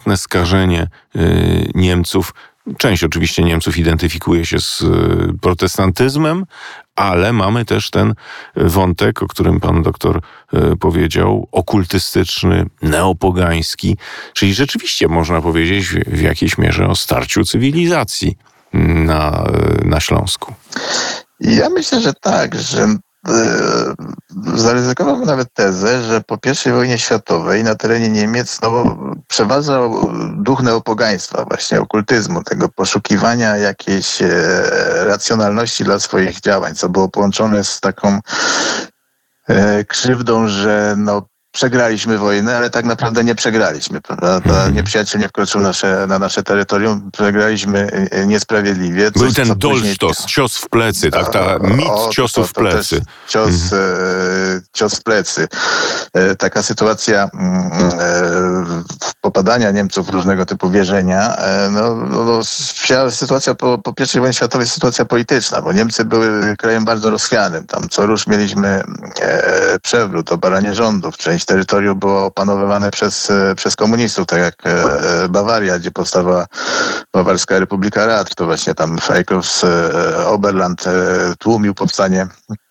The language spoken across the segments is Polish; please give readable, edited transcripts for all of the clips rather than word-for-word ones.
ewidentne skażenie Niemców. Część oczywiście Niemców identyfikuje się z protestantyzmem, ale mamy też ten wątek, o którym pan doktor powiedział, okultystyczny, neopogański, czyli rzeczywiście można powiedzieć w jakiejś mierze o starciu cywilizacji na Śląsku. Ja myślę, że tak, że zaryzykowałbym nawet tezę, że po I wojnie światowej na terenie Niemiec przeważał duch neopogaństwa, właśnie okultyzmu, tego poszukiwania jakiejś racjonalności dla swoich działań, co było połączone z taką krzywdą, że przegraliśmy wojnę, ale tak naprawdę nie przegraliśmy. Prawda? Nieprzyjaciel nie wkroczył na nasze terytorium, przegraliśmy niesprawiedliwie. Był ten dolsztos, cios w plecy, tak? Ta mit ciosu w plecy. Cios w plecy. Taka sytuacja popadania Niemców w różnego typu wierzenia, sytuacja po I wojnie światowej jest sytuacja polityczna, bo Niemcy były krajem bardzo rozchwianym. Tam co rusz mieliśmy przewrót, obalanie rządów. Część terytorium było opanowywane przez komunistów, tak jak Bawaria, gdzie powstała Bawarska Republika Rad. To właśnie tam Freikorps Oberland tłumił powstanie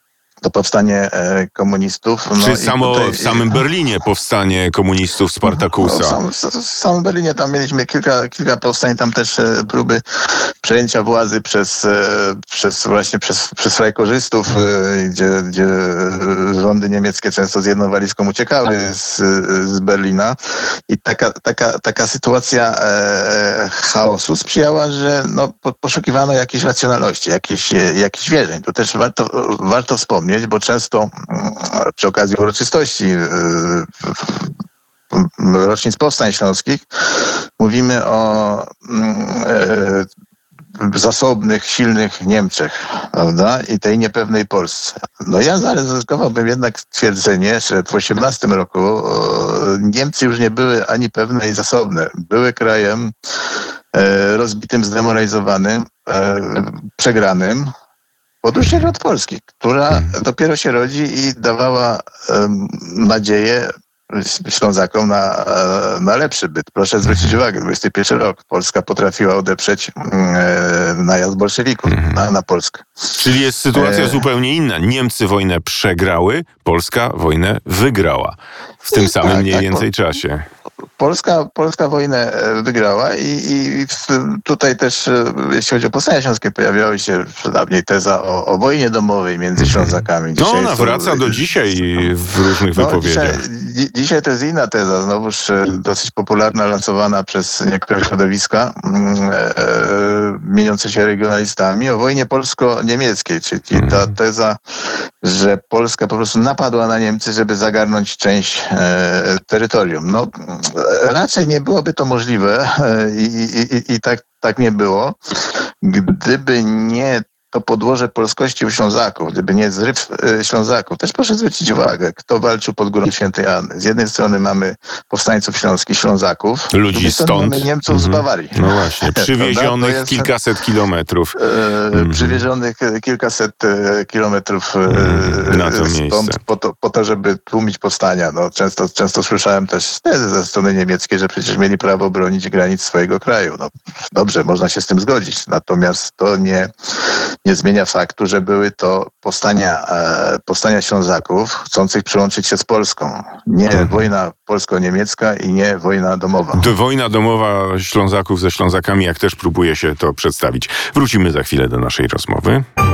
komunistów. Czy w samym Berlinie powstanie komunistów Spartakusa? W samym Berlinie tam mieliśmy kilka powstań, tam też próby przejęcia władzy przez frajkorzystów, gdzie rządy niemieckie często z jedną walizką uciekały z Berlina. I taka sytuacja chaosu sprzyjała, że poszukiwano jakiejś racjonalności, jakichś wierzeń. Tu też warto wspomnieć, bo często przy okazji uroczystości rocznic powstań śląskich mówimy o zasobnych, silnych Niemczech, prawda? I tej niepewnej Polsce. Ja zaryzykowałbym jednak stwierdzenie, że w 18 roku Niemcy już nie były ani pewne i zasobne. Były krajem rozbitym, zdemoralizowanym, przegranym, odróżnienie od Polski, która dopiero się rodzi i dawała nadzieję Ślązakom na lepszy byt. Proszę zwrócić uwagę, 21 rok. Polska potrafiła odeprzeć najazd bolszewików na Polskę. Czyli jest sytuacja zupełnie inna. Niemcy wojnę przegrały, Polska wojnę wygrała. W tym samym mniej więcej czasie. Polska wojnę wygrała i tutaj też, jeśli chodzi o powstania śląskie, pojawiała się dawniej teza o wojnie domowej między Ślązakami. Ona wraca do dzisiaj w różnych wypowiedziach. Dzisiaj to jest inna teza, znowuż dosyć popularna, lansowana przez niektóre środowiska mieniące się regionalistami, o wojnie polsko-niemieckiej, czyli ta teza, że Polska po prostu napadła na Niemcy, żeby zagarnąć część terytorium. Raczej nie byłoby to możliwe i tak nie było, gdyby nie to podłoże polskości u Ślązaków, gdyby nie zryw Ślązaków. Też proszę zwrócić uwagę, kto walczył pod Górą Świętej Anny. Z jednej strony mamy powstańców śląskich, Ślązaków, ludzi stąd, mamy Niemców z Bawarii. No właśnie, przywiezionych kilkaset kilometrów. Przywiezionych kilkaset kilometrów na to miejsce. Po to, żeby tłumić powstania. Często słyszałem też tezy ze strony niemieckiej, że przecież mieli prawo bronić granic swojego kraju. Dobrze, można się z tym zgodzić. Natomiast to nie zmienia faktu, że były to powstania Ślązaków chcących przyłączyć się z Polską. Nie wojna polsko-niemiecka i nie wojna domowa. Wojna domowa Ślązaków ze Ślązakami, jak też próbuje się to przedstawić. Wrócimy za chwilę do naszej rozmowy.